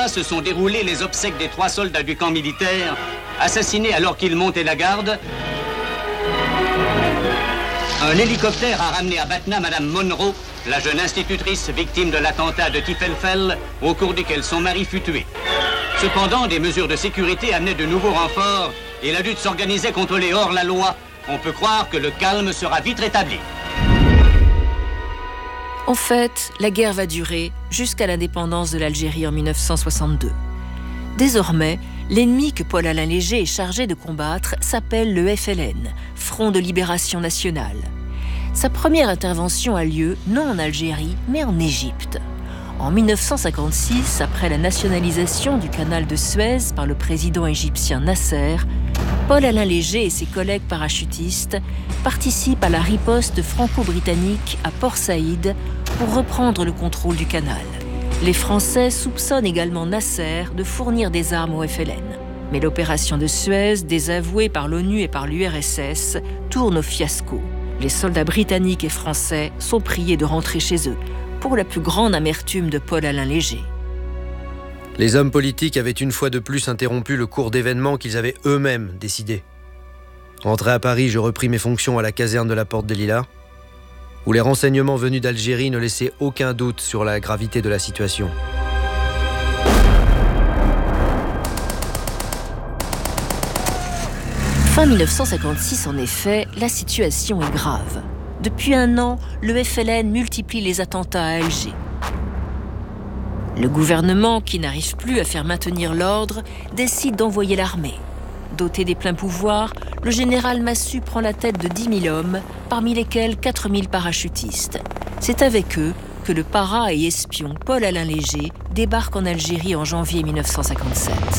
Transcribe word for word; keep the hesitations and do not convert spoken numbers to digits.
Batna se sont déroulées les obsèques des trois soldats du camp militaire, assassinés alors qu'ils montaient la garde. Un hélicoptère a ramené à Batna Madame Monroe, la jeune institutrice victime de l'attentat de Tiefenfeld, au cours duquel son mari fut tué. Cependant, des mesures de sécurité amenaient de nouveaux renforts et la lutte s'organisait contre les hors-la-loi. On peut croire que le calme sera vite rétabli. En fait, la guerre va durer jusqu'à l'indépendance de l'Algérie en mille neuf cent soixante-deux. Désormais, l'ennemi que Paul-Alain Léger est chargé de combattre s'appelle le F L N, Front de Libération Nationale. Sa première intervention a lieu non en Algérie, mais en Égypte. En mille neuf cent cinquante-six, après la nationalisation du canal de Suez par le président égyptien Nasser, Paul-Alain Léger et ses collègues parachutistes participent à la riposte franco-britannique à Port Saïd pour reprendre le contrôle du canal. Les Français soupçonnent également Nasser de fournir des armes au F L N. Mais l'opération de Suez, désavouée par l'ONU et par l'U R S S, tourne au fiasco. Les soldats britanniques et français sont priés de rentrer chez eux, pour la plus grande amertume de Paul-Alain Léger. Les hommes politiques avaient une fois de plus interrompu le cours d'événements qu'ils avaient eux-mêmes décidés. Rentré à Paris, je repris mes fonctions à la caserne de la Porte des Lilas, où les renseignements venus d'Algérie ne laissaient aucun doute sur la gravité de la situation. Fin mille neuf cent cinquante-six, en effet, la situation est grave. Depuis un an, le F L N multiplie les attentats à Alger. Le gouvernement, qui n'arrive plus à faire maintenir l'ordre, décide d'envoyer l'armée. Doté des pleins pouvoirs, le général Massu prend la tête de dix mille hommes, parmi lesquels quatre mille parachutistes. C'est avec eux que le para et espion Paul-Alain Léger débarque en Algérie en janvier mille neuf cent cinquante-sept.